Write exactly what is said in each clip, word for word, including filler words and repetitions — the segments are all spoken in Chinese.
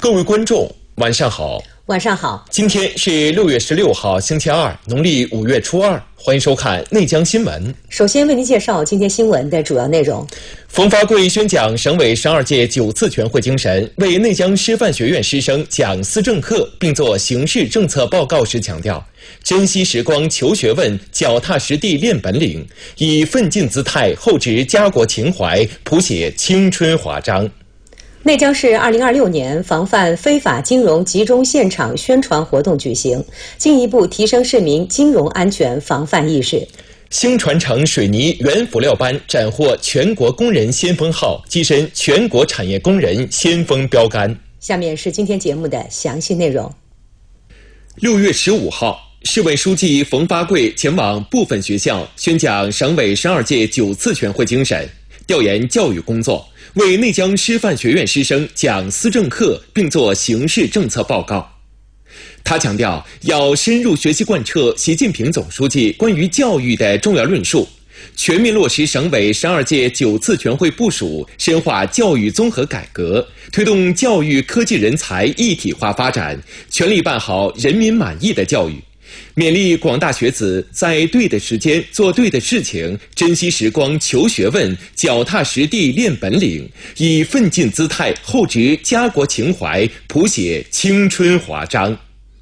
各位观众，晚上好。 晚上好。 今天是六月十六号，星期二，农历五月初二。欢迎收看内江新闻。 首先为您介绍今天新闻的主要内容。 冯发贵宣讲省委十二届九次全会精神，为内江师范学院师生讲思政课并做形势政策报告时强调，珍惜时光求学问，脚踏实地练本领，以奋进姿态厚植家国情怀，谱写青春华章。 内江市二零二六年防范非法金融集中现场宣传活动举行，进一步提升市民金融安全防范意识。 兴传承水泥原辅料班斩获全国工人先锋号，跻身全国产业工人先锋标杆。 下面是今天节目的详细内容。 六月十五号，市委书记冯发贵前往部分学校宣讲省委十二届九次全会精神，调研教育工作，为内江师范学院师生讲思政课并做形势政策报告。他强调，要深入学习贯彻习近平总书记关于教育的重要论述，全面落实省委十二届九次全会部署，深化教育综合改革，推动教育科技人才一体化发展，全力办好人民满意的教育。勉励广大学子在对的时间做对的事情，珍惜时光求学问，脚踏实地练本领，以奋进姿态厚植家国情怀，谱写青春华章。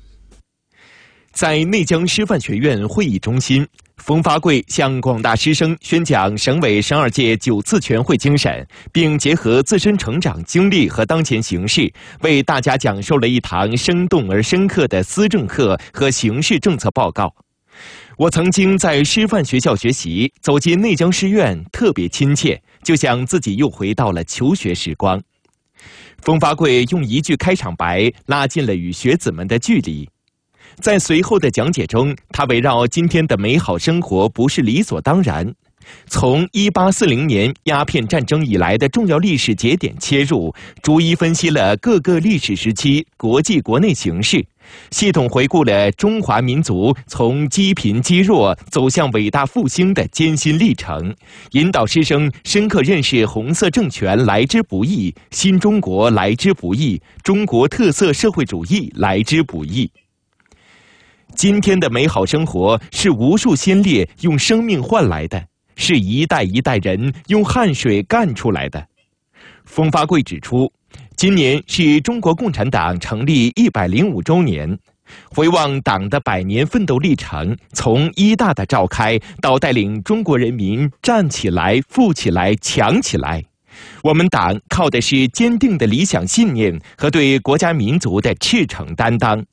在内江师范学院会议中心，冯发贵向广大师生宣讲省委十二届九次全会精神，并结合自身成长经历和当前形势，为大家讲授了一堂生动而深刻的思政课和形势政策报告。我曾经在师范学校学习，走进内江师院特别亲切，就像自己又回到了求学时光。冯发贵用一句开场白拉近了与学子们的距离。在随后的讲解中，他围绕今天的美好生活不是理所当然，从一八四零年鸦片战争以来的重要历史节点切入，逐一分析了各个历史时期国际国内形势，系统回顾了中华民族从积贫积弱走向伟大复兴的艰辛历程，引导师生深刻认识红色政权来之不易，新中国来之不易，中国特色社会主义来之不易。今天的美好生活是无数先烈用生命换来的，是一代一代人用汗水干出来的。冯发贵指出，今年是中国共产党成立一百零五周年，回望党的百年奋斗历程，从一大的召开到带领中国人民站起来、富起来、强起来，我们党靠的是坚定的理想信念和对国家民族的赤诚担当。